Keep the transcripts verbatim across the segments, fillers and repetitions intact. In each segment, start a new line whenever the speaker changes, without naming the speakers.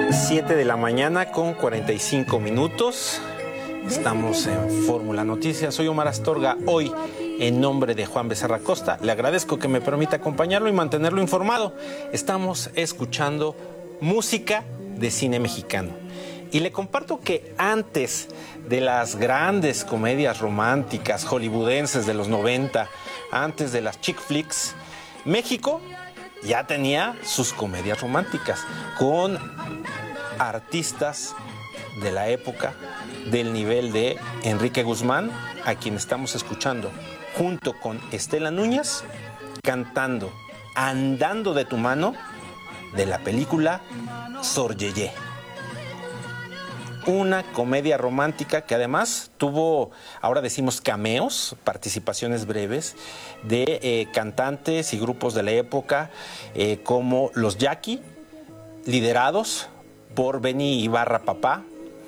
siete de la mañana con cuarenta y cinco minutos. Estamos en Fórmula Noticias. Soy Omar Astorga. Hoy, en nombre de Juan Becerra Costa, le agradezco que me permita acompañarlo y mantenerlo informado. Estamos escuchando música de cine mexicano. Y le comparto que antes de las grandes comedias románticas hollywoodenses de los noventa, antes de las chick flicks, México ya tenía sus comedias románticas con artistas de la época del nivel de Enrique Guzmán, a quien estamos escuchando, junto con Estela Núñez, cantando Andando de tu mano, de la película Sor Yeye. Una comedia romántica que además tuvo, ahora decimos cameos, participaciones breves de eh, cantantes y grupos de la época, eh, como los Jackie, liderados por Benny Ibarra Papá,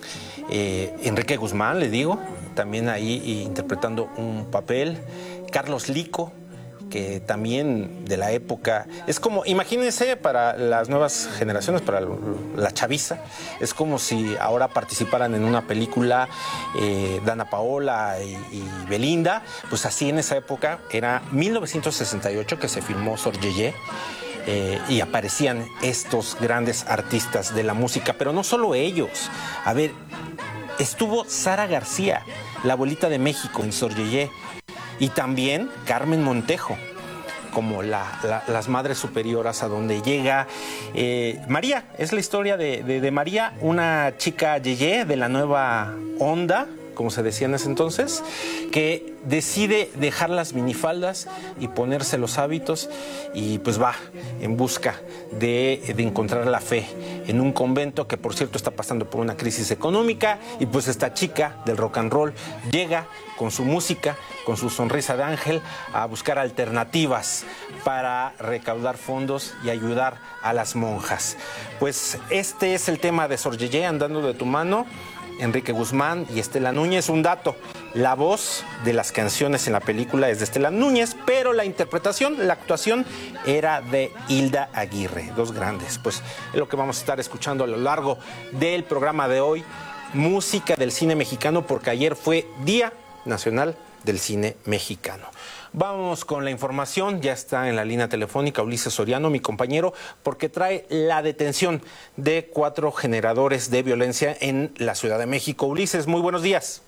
eh, Enrique Guzmán, le digo, también ahí interpretando un papel, Carlos Lico, que también de la época, es como, imagínense para las nuevas generaciones, para la chaviza, es como si ahora participaran en una película eh, Dana Paola y, y Belinda, pues así en esa época, era mil novecientos sesenta y ocho que se filmó Sor Yeye, eh, y aparecían estos grandes artistas de la música, pero no solo ellos, a ver, estuvo Sara García, la abuelita de México en Sor Yeye, y también Carmen Montejo, como la, la, las madres superioras a donde llega. Eh, María, es la historia de, de, de María, una chica yeye de la nueva onda, como se decía en ese entonces, que decide dejar las minifaldas y ponerse los hábitos y pues va en busca de, de encontrar la fe en un convento que, por cierto, está pasando por una crisis económica, y pues esta chica del rock and roll llega con su música, con su sonrisa de ángel, a buscar alternativas para recaudar fondos y ayudar a las monjas. Pues este es el tema de Sor Yeye, Andando de tu mano, Enrique Guzmán y Estela Núñez. Un dato, la voz de las canciones en la película es de Estela Núñez, pero la interpretación, la actuación era de Hilda Aguirre, dos grandes. Pues es lo que vamos a estar escuchando a lo largo del programa de hoy, música del cine mexicano, porque ayer fue Día Nacional del Cine Mexicano. Vamos con la información, ya está en la línea telefónica Ulises Soriano, mi compañero, porque trae la detención de cuatro generadores de violencia en la Ciudad de México. Ulises, muy buenos días.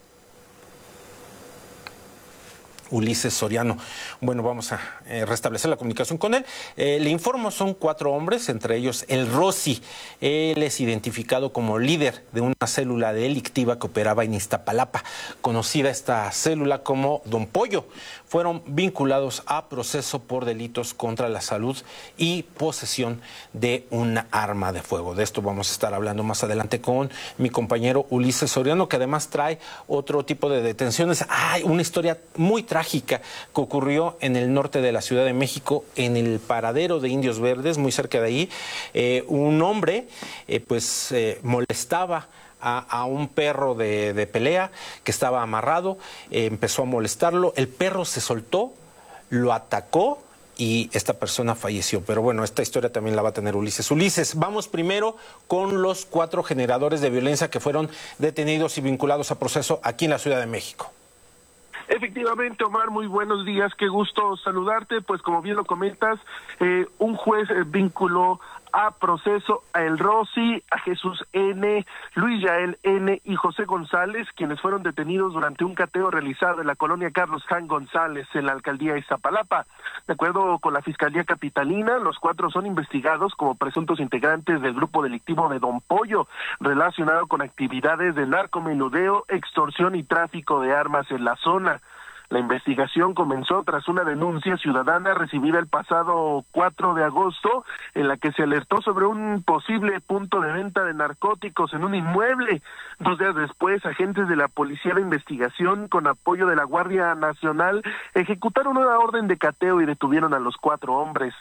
Ulises Soriano. Bueno, vamos a eh, restablecer la comunicación con él. Eh, le informo, son cuatro hombres, entre ellos el Rosy. Él es identificado como líder de una célula delictiva que operaba en Iztapalapa, conocida esta célula como Don Pollo. Fueron vinculados a proceso por delitos contra la salud y posesión de una arma de fuego. De esto vamos a estar hablando más adelante con mi compañero Ulises Soriano, que además trae otro tipo de detenciones. Hay una historia muy trágica que ocurrió en el norte de la Ciudad de México, en el paradero de Indios Verdes, muy cerca de ahí. Eh, un hombre eh, pues eh, molestaba A, a un perro de, de pelea que estaba amarrado, eh, empezó a molestarlo, el perro se soltó, lo atacó y esta persona falleció. Pero bueno, esta historia también la va a tener Ulises. Ulises, vamos primero con los cuatro generadores de violencia que fueron detenidos y vinculados a proceso aquí en la Ciudad de México.
Efectivamente, Omar, muy buenos días, qué gusto saludarte. Pues como bien lo comentas, eh, un juez eh, vinculó a proceso a El Rosy, a Jesús N., Luis Yael N. y José González, quienes fueron detenidos durante un cateo realizado en la colonia Carlos Jan González, en la alcaldía de Iztapalapa. De acuerdo con la Fiscalía Capitalina, los cuatro son investigados como presuntos integrantes del grupo delictivo de Don Pollo, relacionado con actividades de narcomenudeo, extorsión y tráfico de armas en la zona. La investigación comenzó tras una denuncia ciudadana recibida el pasado cuatro de agosto, en la que se alertó sobre un posible punto de venta de narcóticos en un inmueble. Dos días después, agentes de la Policía de Investigación, con apoyo de la Guardia Nacional, ejecutaron una orden de cateo y detuvieron a los cuatro hombres.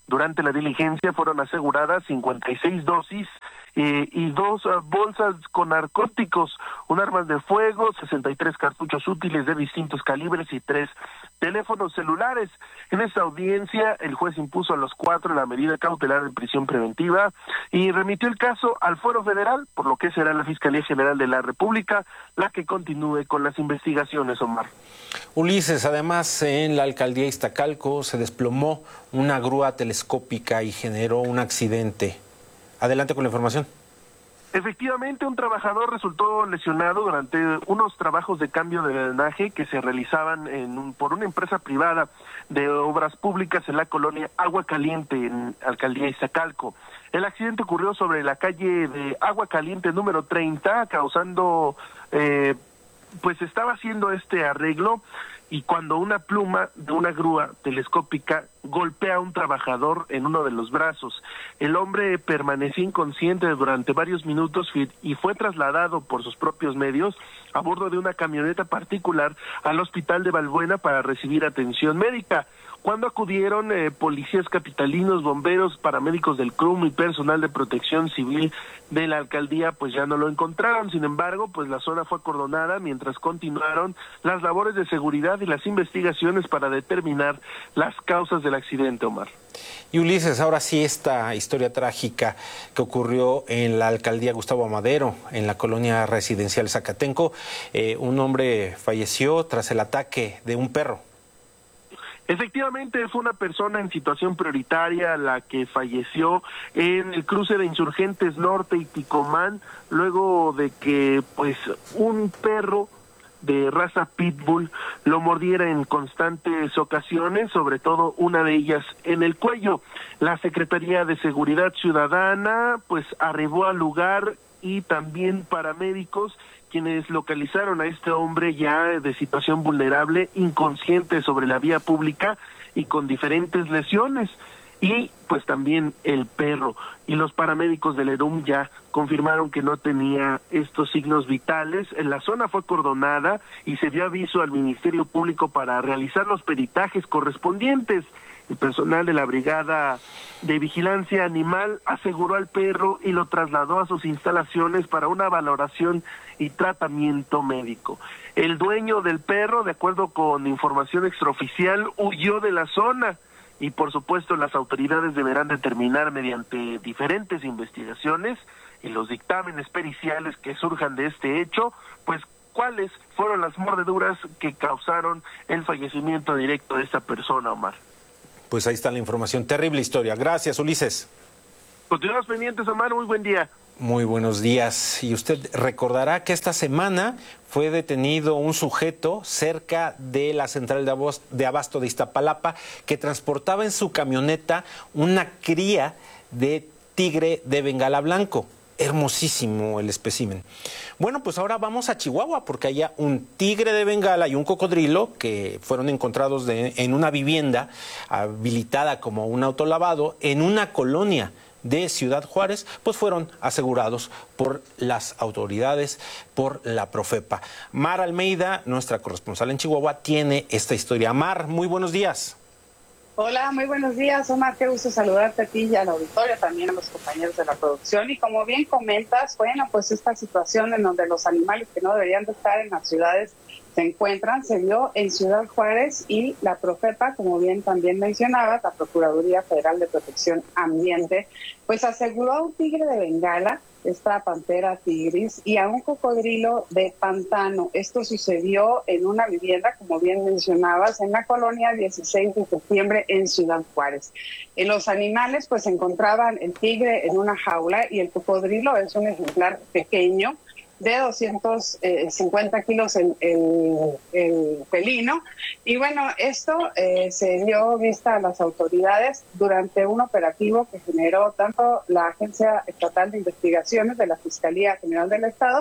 Durante la diligencia fueron aseguradas cincuenta y seis dosis eh, y dos uh, bolsas con narcóticos, un arma de fuego, sesenta y tres cartuchos útiles de distintos calibres y tres teléfonos celulares. En esta audiencia, el juez impuso a los cuatro la medida cautelar de prisión preventiva y remitió el caso al Fuero Federal, por lo que será la Fiscalía General de la República la que continúe con las investigaciones, Omar.
Ulises, además en la alcaldía Iztacalco se desplomó una grúa telescópica y generó un accidente. Adelante con la información.
Efectivamente, un trabajador resultó lesionado durante unos trabajos de cambio de drenaje que se realizaban en un, por una empresa privada de obras públicas en la colonia Agua Caliente, en alcaldía Iztacalco. El accidente ocurrió sobre la calle de Agua Caliente número treinta, causando, eh, pues estaba haciendo este arreglo, y cuando una pluma de una grúa telescópica golpea a un trabajador en uno de los brazos. El hombre permaneció inconsciente durante varios minutos y fue trasladado por sus propios medios a bordo de una camioneta particular al hospital de Balbuena para recibir atención médica. Cuando acudieron eh, policías capitalinos, bomberos, paramédicos del C R U M y personal de protección civil de la alcaldía, pues ya no lo encontraron. Sin embargo, pues la zona fue acordonada mientras continuaron las labores de seguridad y las investigaciones para determinar las causas del accidente, Omar.
Y Ulises, ahora sí esta historia trágica que ocurrió en la alcaldía Gustavo Amadero, en la colonia residencial Zacatenco, eh, un hombre falleció tras el ataque de un perro.
Efectivamente, fue una persona en situación prioritaria la que falleció en el cruce de Insurgentes Norte y Ticomán, luego de que pues un perro de raza pitbull lo mordiera en constantes ocasiones, sobre todo una de ellas en el cuello. La Secretaría de Seguridad Ciudadana pues arribó al lugar y también paramédicos, quienes localizaron a este hombre ya de situación vulnerable, inconsciente sobre la vía pública y con diferentes lesiones, y pues también el perro. Y los paramédicos del E R U M ya confirmaron que no tenía estos signos vitales. En la zona fue acordonada y se dio aviso al Ministerio Público para realizar los peritajes correspondientes. El personal de la Brigada de Vigilancia Animal aseguró al perro y lo trasladó a sus instalaciones para una valoración y tratamiento médico. El dueño del perro, de acuerdo con información extraoficial, huyó de la zona y por supuesto las autoridades deberán determinar mediante diferentes investigaciones y los dictámenes periciales que surjan de este hecho, pues cuáles fueron las mordeduras que causaron el fallecimiento directo de esta persona, Omar.
Pues ahí está la información. Terrible historia. Gracias, Ulises.
Continuamos pendientes, Omar. Muy buen día.
Muy buenos días. Y usted recordará que esta semana fue detenido un sujeto cerca de la central de abasto de Iztapalapa que transportaba en su camioneta una cría de tigre de Bengala blanco. Hermosísimo el espécimen. Bueno, pues ahora vamos a Chihuahua porque hay un tigre de Bengala y un cocodrilo que fueron encontrados de, en una vivienda habilitada como un autolavado en una colonia de Ciudad Juárez, pues fueron asegurados por las autoridades, por la Profepa. Mar Almeida, nuestra corresponsal en Chihuahua, tiene esta historia. Mar, muy buenos días.
Hola, muy buenos días, Omar, qué gusto saludarte a ti y al auditorio, también a los compañeros de la producción. Y como bien comentas, bueno, pues esta situación en donde los animales que no deberían de estar en las ciudades se encuentran, se dio en Ciudad Juárez y la Profepa, como bien también mencionabas, la Procuraduría Federal de Protección Ambiente, pues aseguró a un tigre de Bengala, esta pantera tigris, y a un cocodrilo de pantano. Esto sucedió en una vivienda, como bien mencionabas, en la colonia dieciséis de septiembre en Ciudad Juárez. En los animales pues se encontraban el tigre en una jaula y el cocodrilo es un ejemplar pequeño de doscientos cincuenta kilos el, el, el felino. Y bueno, esto eh, se dio vista a las autoridades durante un operativo que generó tanto la Agencia Estatal de Investigaciones de la Fiscalía General del Estado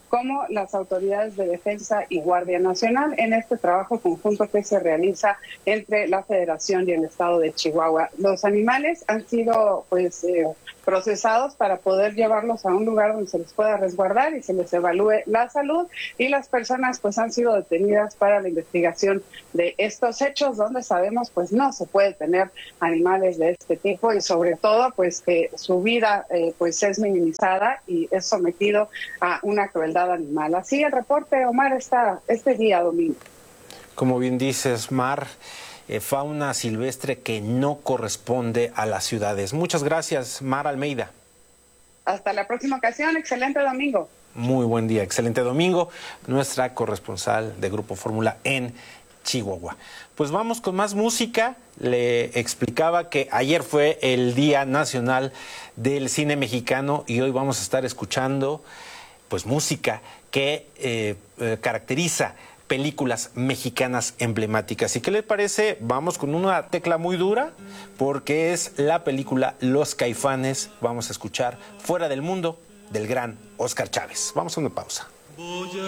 como las autoridades de defensa y Guardia Nacional en este trabajo conjunto que se realiza entre la Federación y el Estado de Chihuahua. Los animales han sido pues eh, procesados para poder llevarlos a un lugar donde se les pueda resguardar y se les evalúe la salud, y las personas pues han sido detenidas para la investigación de estos hechos, donde sabemos pues no se puede tener animales de este tipo, y sobre todo pues que su vida eh, pues es minimizada y es sometido a una crueldad animal. Así el reporte, Omar, está este día domingo.
Como bien dices, Mar, eh, fauna silvestre que no corresponde a las ciudades. Muchas gracias, Mar Almeida.
Hasta la próxima ocasión, excelente domingo.
Muy buen día, excelente domingo, nuestra corresponsal de Grupo Fórmula en Chihuahua. Pues vamos con más música. Le explicaba que ayer fue el Día Nacional del Cine Mexicano y hoy vamos a estar escuchando pues música que eh, eh, caracteriza películas mexicanas emblemáticas. ¿Y qué les parece? Vamos con una tecla muy dura, porque es la película Los Caifanes. Vamos a escuchar Fuera del Mundo, del gran Óscar Chávez. Vamos a una pausa.